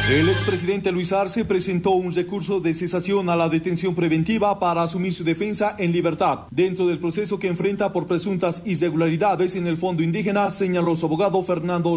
El expresidente Luis Arce presentó un recurso de cesación a la detención preventiva para asumir su defensa en libertad, dentro del proceso que enfrenta por presuntas irregularidades en el fondo indígena, señaló su abogado Fernando